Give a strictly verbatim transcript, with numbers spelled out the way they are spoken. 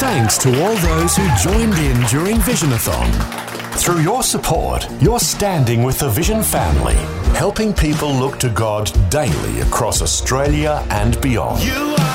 thanks to all those who joined in during Visionathon. Through your support, you're standing with the Vision family, helping people look to God daily across Australia and beyond. You